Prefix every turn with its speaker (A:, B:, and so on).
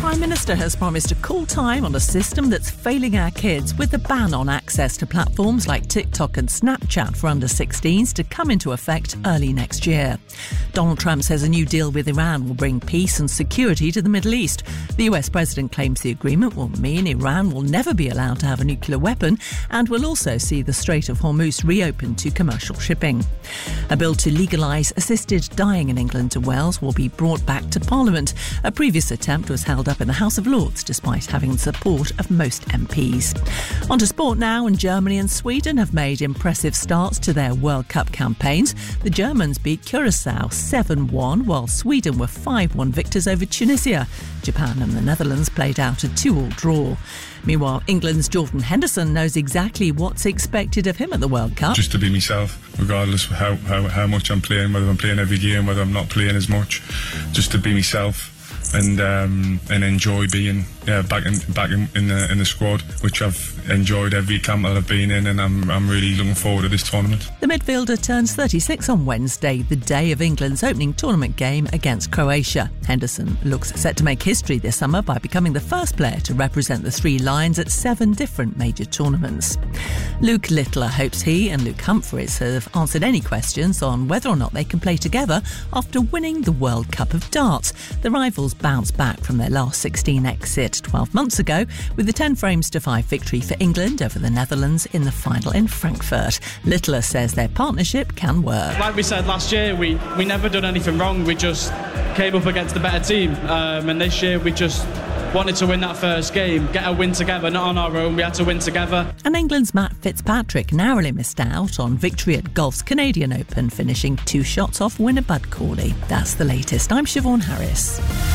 A: Prime Minister has promised a cool time on a system that's failing our kids, with the ban on access to platforms like TikTok and Snapchat for under 16s to come into effect early next year. Donald Trump says a new deal with Iran will bring peace and security to the Middle East. The US president claims the agreement will mean Iran will never be allowed to have a nuclear weapon and will also see the Strait of Hormuz reopened to commercial shipping. A bill to legalise assisted dying in England and Wales will be brought back to Parliament. A previous attempt was held up in the House of Lords despite having the support of most MPs. On to sport now, and Germany and Sweden have made impressive starts to their World Cup campaigns. The Germans beat Curacao 7-1, while Sweden were 5-1 victors over Tunisia. Japan and the Netherlands played out a 2-2 draw. Meanwhile, England's Jordan Henderson knows exactly what's expected of him at the World Cup.
B: Just to be myself, regardless of how much I'm playing, whether I'm playing every game, whether I'm not playing as much. Just to be myself and enjoy being back in the squad, which I've enjoyed every camp that I've been in, and I'm really looking forward to this tournament.
A: The midfielder turns 36 on Wednesday, the day of England's opening tournament game against Croatia. Henderson looks set to make history this summer by becoming the first player to represent the Three Lions at 7 different major tournaments. Luke Littler hopes he and Luke Humphries have answered any questions on whether or not they can play together after winning the World Cup of Darts. The rivals bounced back from their last 16 exit 12 months ago with the 10-5 victory for England over the Netherlands in the final in Frankfurt. Littler says their partnership can work.
C: Like we said last year, we never done anything wrong. We just came up against the better team, and this year we just wanted to win that first game, get a win together, not on our own. We had to win together.
A: And England's Matt Fitzpatrick narrowly missed out on victory at golf's Canadian Open, finishing 2 shots off winner Bud Cauley. That's the latest. I'm Siobhan Harris.